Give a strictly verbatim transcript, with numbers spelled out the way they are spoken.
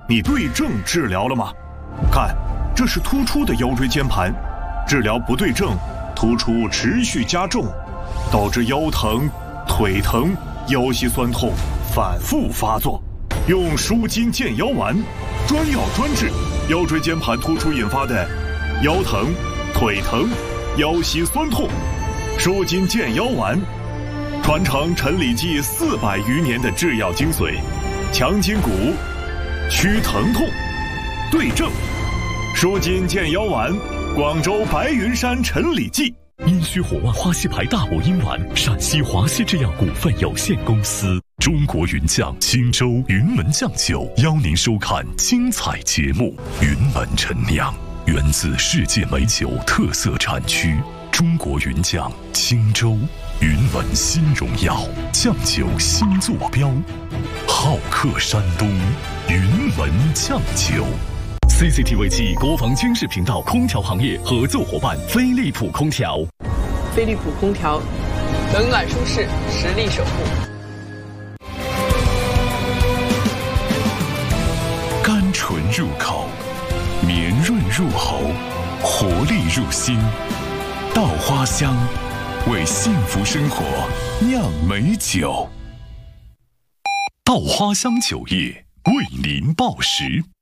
你对症治疗了吗？看，这是突出的腰椎间盘，治疗不对症，突出持续加重，导致腰疼、腿疼、腰膝酸痛反复发作。用舒筋健腰丸，专药专治腰椎间盘突出引发的腰疼、腿疼、腰膝酸痛。舒筋健腰丸，传承陈李济四百余年的制药精髓，强筋骨，祛疼痛，对症。舒筋健腰丸，广州白云山陈李济。 阴虚火旺花溪牌大补阴丸，陕西华西制药股份有限公司，中国云酱青州云门酱酒邀您收看精彩节目。云门陈酿源自世界美酒特色产区，中国云酱青州云门新荣耀酱酒新坐标，好客山东云门酱酒。C C T V 暨国防军事频道空调行业合作伙伴飞利浦空调。 飞利浦空调，冷暖舒适，实力守护。 甘醇入口，绵润入喉，活力入心。稻花香，为幸福生活酿美酒。稻花香酒业为您报时。